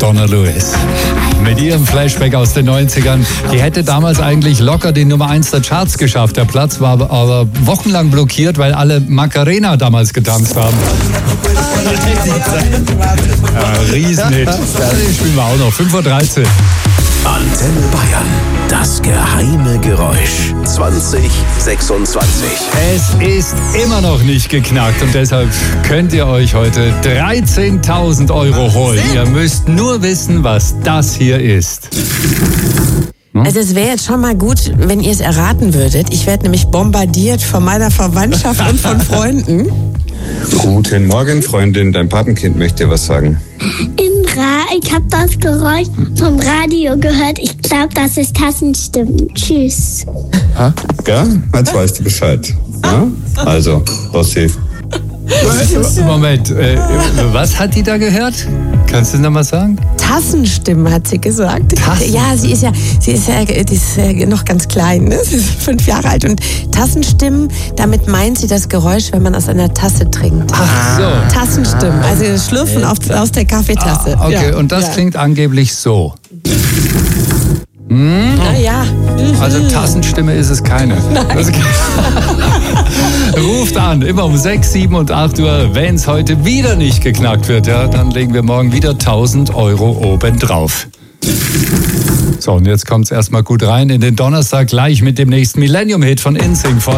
Donna Lewis. Mit ihrem Flashback aus den 90ern. Die hätte damals eigentlich locker die Nummer 1 der Charts geschafft. Der Platz war aber wochenlang blockiert, weil alle Macarena damals getanzt haben. Riesenhit. Den spielen wir auch noch. 5:13 Uhr. Antenne Bayern. Das geheime Geräusch. 2026. Es ist immer noch nicht geknackt und deshalb könnt ihr euch heute 13.000 € holen. Ihr müsst nur wissen, was das hier ist. Also es wäre jetzt schon mal gut, wenn ihr es erraten würdet. Ich werde nämlich bombardiert von meiner Verwandtschaft und von Freunden. Guten Morgen, Freundin. Dein Patenkind möchte dir was sagen. Ich habe das Geräusch vom Radio gehört. Ich glaube, das ist Tassenstimmen. Tschüss. Ja, jetzt weißt du Bescheid. Ja? Also, Rossi. Moment, was hat die da gehört? Kannst du noch mal sagen? Tassenstimmen, hat sie gesagt. Ja, sie ist ja noch ganz klein, ne? Sie ist 5 Jahre alt. Und Tassenstimmen, damit meint sie das Geräusch, wenn man aus einer Tasse trinkt. Ach so. Tassenstimmen, also das Schlürfen aus der Kaffeetasse. Okay, ja, und das klingt angeblich so. Naja. Also Tassenstimme ist es keine. Ruft an, immer um 6, 7 und 8 Uhr. Wenn es heute wieder nicht geknackt wird, ja, dann legen wir morgen wieder 1.000 € obendrauf. So, und jetzt kommt es erstmal gut rein in den Donnerstag, gleich mit dem nächsten Millennium-Hit von InSync.